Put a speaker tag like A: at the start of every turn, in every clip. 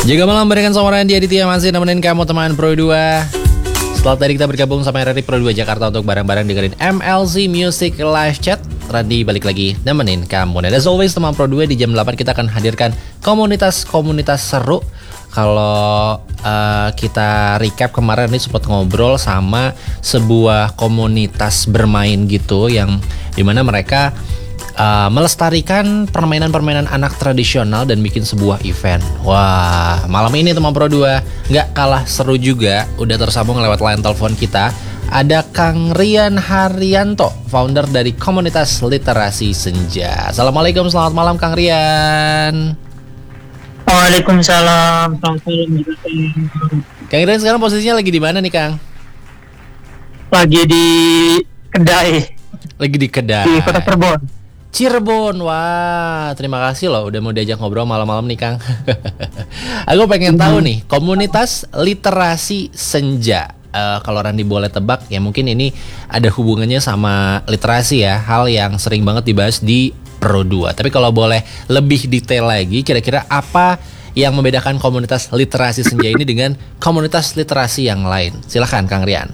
A: Juga malam barengan sama Randy Aditya masih nemenin kamu teman Pro 2. Setelah tadi kita bergabung sama RRI Pro 2 Jakarta untuk bareng-bareng dengerin MLZ Music Live Chat, Randy balik lagi nemenin kamu. Dan as always teman Pro 2, di jam 8 kita akan hadirkan komunitas-komunitas seru. Kalau kita recap kemarin ini sempat ngobrol sama sebuah komunitas bermain gitu yang dimana mereka melestarikan permainan-permainan anak tradisional dan bikin sebuah event. Wah, malam ini teman Pro 2 nggak kalah seru juga. Udah tersambung lewat line telepon kita. Ada Kang Rian Haryanto, founder dari komunitas literasi Senja. Assalamualaikum, selamat malam Kang Rian.
B: Waalaikumsalam, selamat malam juga.
A: Kang Rian sekarang posisinya lagi di mana nih Kang?
B: Lagi di Kedai.
A: Lagi di Kedai.
B: Di Kota Cirebon.
A: Cirebon, wah terima kasih loh udah mau diajak ngobrol malam-malam nih Kang. Aku pengen tahu nih, komunitas literasi Senja. Kalau Randy boleh tebak, ya mungkin ini ada hubungannya sama literasi ya, hal yang sering banget dibahas di Pro 2. Tapi kalau boleh lebih detail lagi, kira-kira apa yang membedakan komunitas literasi Senja ini dengan komunitas literasi yang lain? Silahkan Kang Rian.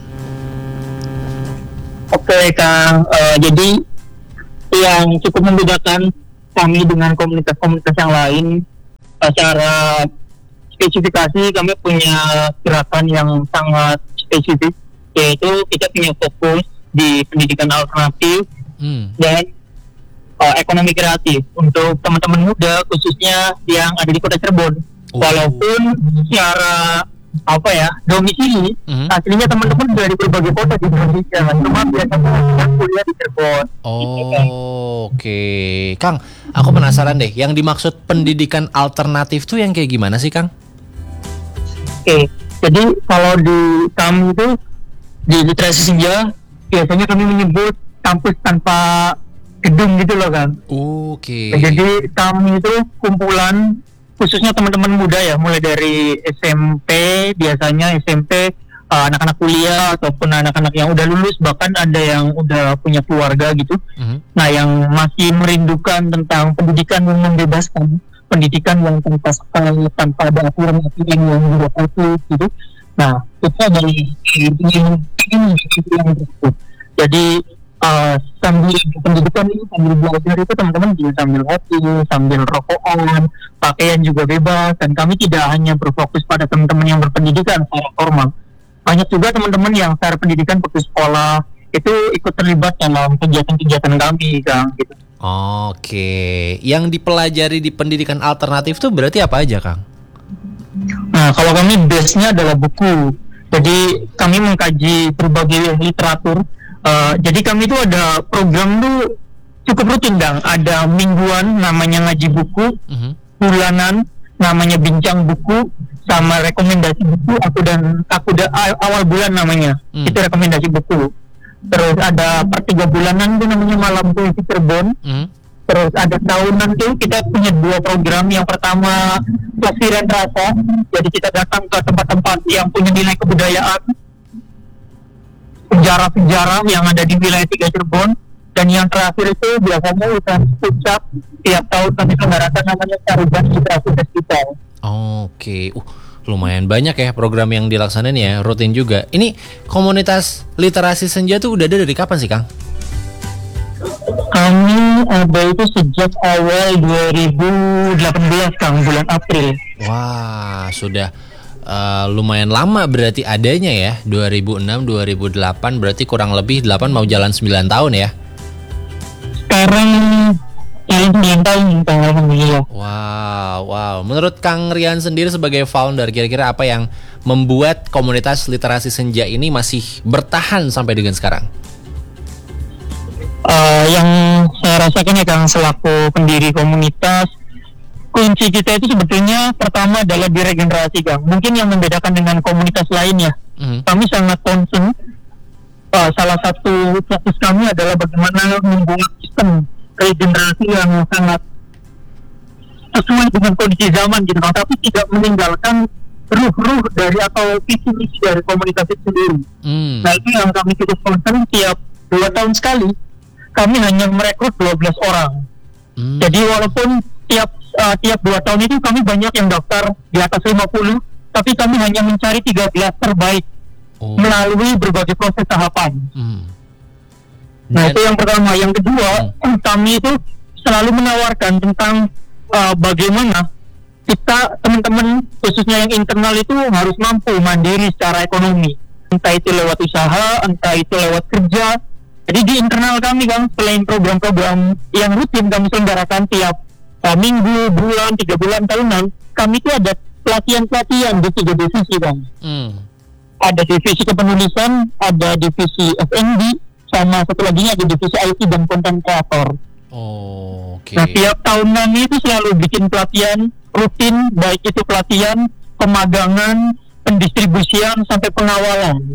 B: Oke Kang, jadi yang cukup membedakan kami dengan komunitas-komunitas yang lain, secara spesifikasi kami punya gerakan yang sangat spesifik, yaitu kita punya fokus di pendidikan alternatif dan ekonomi kreatif untuk teman-teman muda khususnya yang ada di Kota Cirebon. Walaupun secara domisili aslinya teman-teman dari berbagai kota di Indonesia, cuma biasanya kuliah di Cirebon.
A: Oke. Kang, aku penasaran deh, yang dimaksud pendidikan alternatif tuh yang kayak gimana sih Kang?
B: Oke, jadi kalau di kami itu di literasi Senja biasanya kami menyebut kampus tanpa gedung gitu loh Kang.
A: Oke.
B: Jadi kami itu kumpulan khususnya teman-teman muda ya, mulai dari SMP, biasanya SMP, anak-anak kuliah ataupun anak-anak yang udah lulus, bahkan ada yang udah punya keluarga gitu. Nah, yang masih merindukan tentang pendidikan yang membebaskan, pendidikan yang tanpa ada aturan yang birokratis gitu. Nah, itu adalah yang tersebut. Jadi sambil pendidikan ini, sambil belajar itu teman-teman bisa sambil ngopi, sambil rokokan, pakaian juga bebas, dan kami tidak hanya berfokus pada teman-teman yang berpendidikan secara formal. Banyak juga teman-teman yang secara pendidikan pergi sekolah itu ikut terlibat dalam kegiatan-kegiatan kami, Kang. Gitu.
A: Oke, yang dipelajari di pendidikan alternatif tuh berarti apa aja, Kang?
B: Nah, kalau kami base-nya adalah buku. Jadi kami mengkaji berbagai literatur. Jadi kami itu ada program tuh cukup rutin Bang. Ada mingguan namanya ngaji buku, bulanan namanya bincang buku, sama rekomendasi buku aku awal bulan namanya. Itu rekomendasi buku. Terus ada per 3 bulanan itu namanya malam puisi Cirebon. Terus ada tahunan tuh kita punya 2 program. Yang pertama Plesiran Rasa. Jadi kita datang ke tempat-tempat yang punya nilai kebudayaan, sejarah-sejarah yang ada di wilayah 3 Cirebon. Dan yang terakhir itu biasanya usaha puncak tiap tahun kami selenggarakan namanya Caruban Literasi Festival.
A: Oke, lumayan banyak ya program yang dilaksanain ya, rutin juga. Ini komunitas literasi Senja tuh udah ada dari kapan sih Kang?
B: Kami ada itu sejak awal 2018 Kang, bulan April.
A: Wah, sudah lumayan lama berarti adanya ya. 2006, 2008 berarti kurang lebih 8 mau jalan 9 tahun ya.
B: Sekarang jalan 9 tahun alhamdulillah.
A: Wow. Menurut Kang Rian sendiri sebagai founder, kira-kira apa yang membuat komunitas literasi Senja ini masih bertahan sampai dengan sekarang?
B: Yang saya rasakan ya Kang, selaku pendiri komunitas, kunci kita itu sebetulnya pertama adalah diregenerasi Kang. Mungkin yang membedakan dengan komunitas lainnya, kami sangat concern. Salah satu fokus kami adalah bagaimana membuat sistem regenerasi yang sangat sesuai dengan kondisi zaman gitu, tapi tidak meninggalkan ruh dari atau visi-misi dari komunitas itu sendiri. Nah itu yang kami cukup concern. Tiap 2 tahun sekali kami hanya merekrut 12 orang. Jadi walaupun tiap tiap 2 tahun itu kami banyak yang daftar di atas 50, tapi kami hanya mencari 13 terbaik melalui berbagai proses tahapan. Nah, itu yang pertama. Yang kedua, kami itu selalu menawarkan tentang bagaimana kita, teman-teman khususnya yang internal itu harus mampu mandiri secara ekonomi. Entah itu lewat usaha, entah itu lewat kerja. Jadi di internal kami kan, selain program-program yang rutin kami selenggarakan tiap minggu, bulan, 3 bulan, tahunan, kami itu ada pelatihan-pelatihan di 3 divisi kan. Ada divisi kepenulisan, ada divisi F&B, sama satu lagi ada divisi IT dan content creator. Nah, tiap tahun kami itu selalu bikin pelatihan rutin, baik itu pelatihan, pemagangan, pendistribusian, sampai pengawalan.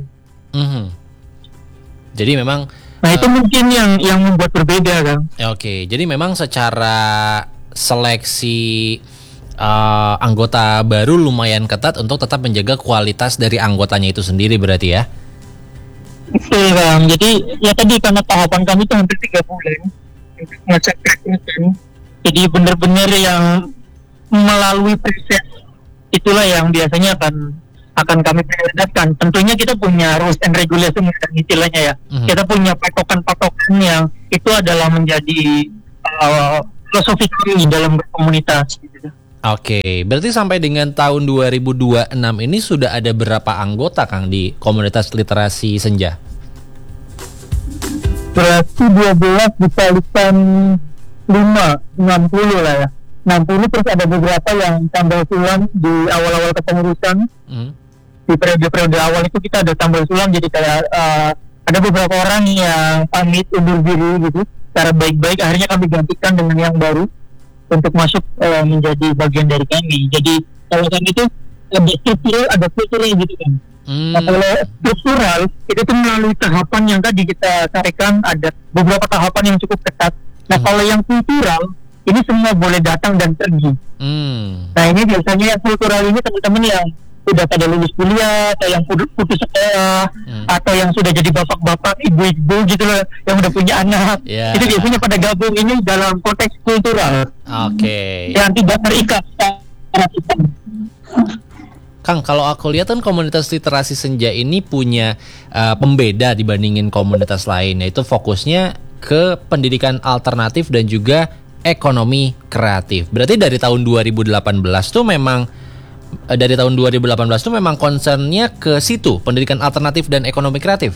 A: Jadi memang
B: itu mungkin yang membuat berbeda kan.
A: Jadi memang secara seleksi anggota baru lumayan ketat untuk tetap menjaga kualitas dari anggotanya itu sendiri berarti ya.
B: Betul Bang. Jadi ya tadi karena tahapan kami itu hampir 3 bulan untuk ngecek rekrutan. Jadi benar-benar yang melalui proses itulah yang biasanya akan kami prioritaskan. Tentunya kita punya rules and regulation istilahnya ya. Kita punya patokan-patokan yang itu adalah menjadi filosofi kami dalam berkomunitas gitu.
A: Berarti sampai dengan tahun 2026 ini sudah ada berapa anggota Kang di komunitas literasi senja?
B: Berarti 12 dikalikan 60 lah ya. 60, terus ada beberapa yang tambal sulam di awal-awal kepengurusan. Di periode-periode awal itu kita ada tambal sulam, jadi kayak ada beberapa orang yang pamit undur diri gitu secara baik-baik, akhirnya kami gantikan dengan yang baru untuk masuk menjadi bagian dari kami. Jadi kalau kami itu ada struktural, ada kultural gitu kan. Nah, kalau struktural itu tuh melalui tahapan yang tadi kita sampaikan, ada beberapa tahapan yang cukup ketat. Nah, kalau yang kultural ini semua boleh datang dan pergi. Nah, ini biasanya yang kultural ini teman-teman yang sudah pada lulus kuliah, atau yang putus sekolah, atau yang sudah jadi bapak-bapak, ibu-ibu gitu loh, yang udah punya anak. Itu biasanya pada gabung ini dalam konteks kultural. Yang tidak terikat secara sistem.
A: Kang, kalau aku lihat kan komunitas literasi senja ini punya pembeda dibandingin komunitas lain, yaitu fokusnya ke pendidikan alternatif dan juga ekonomi kreatif. Berarti dari tahun 2018 tuh memang concernnya ke situ, pendidikan alternatif dan ekonomi kreatif.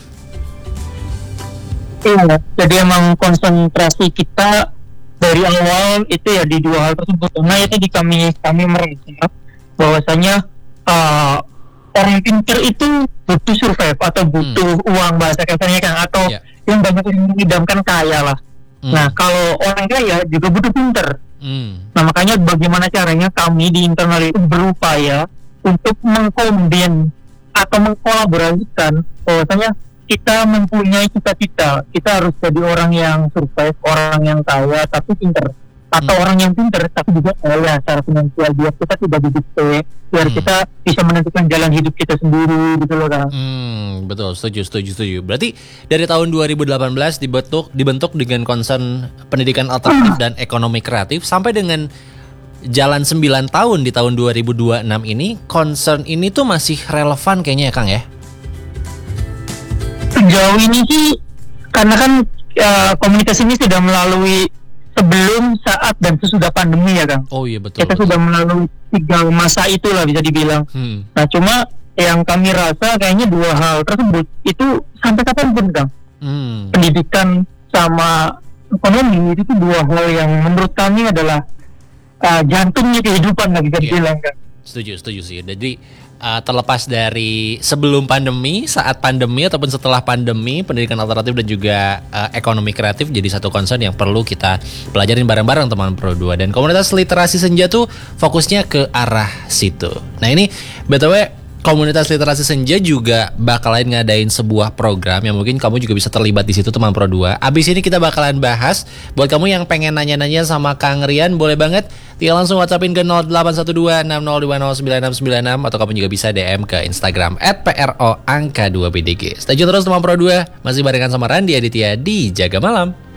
B: Iya, jadi emang konsentrasi kita dari awal itu ya di 2 hal tersebut. Nah, itu di kami merasa bahwasanya orang pintar itu butuh survive atau butuh uang, bahasa kasarnya kan, atau yang banyak yang mengidamkan kaya lah. Nah, kalau orang kaya juga butuh pintar. Nah, makanya bagaimana caranya kami di internal itu berupaya untuk mengkombin atau mengkolaborasikan bahwasanya kita mempunyai cita-cita, kita harus jadi orang yang survive, orang yang kaya tapi pintar, atau orang yang pintar tapi juga kaya secara finansial, biar kita tidak didikte, biar kita bisa menentukan jalan hidup kita sendiri gitu loh kan.
A: Betul, setuju. Berarti dari tahun 2018 dibentuk dengan concern pendidikan alternatif dan ekonomi kreatif, sampai dengan jalan 9 tahun di tahun 2026 ini, concern ini tuh masih relevan kayaknya ya Kang ya?
B: Sejauh ini sih, karena kan komunitas ini sudah melalui sebelum, saat, dan sesudah pandemi ya Kang.
A: Oh iya betul.
B: Kita sudah melalui 3 masa itulah bisa dibilang. Nah, cuma yang kami rasa kayaknya 2 hal tersebut itu sampai kapanpun Kang. Pendidikan sama ekonomi itu 2 hal yang menurut kami adalah jantungnya kehidupan lah bisa dibilang Kang.
A: Setuju sih. Jadi terlepas dari sebelum pandemi, saat pandemi, ataupun setelah pandemi, pendidikan alternatif dan juga ekonomi kreatif jadi satu concern yang perlu kita pelajarin bareng-bareng teman Pro 2. Dan komunitas literasi senja tuh fokusnya ke arah situ. Nah, ini BTW komunitas literasi senja juga bakalan ngadain sebuah program yang mungkin kamu juga bisa terlibat di situ teman Pro 2. Abis ini kita bakalan bahas. Buat kamu yang pengen nanya-nanya sama Kang Rian, boleh banget tinggal langsung WhatsAppin ke 081260209696, atau kamu juga bisa DM ke Instagram @pro_2bdg. Stay tune terus teman Pro 2, masih barengan sama Randy Aditya di Jaga Malam.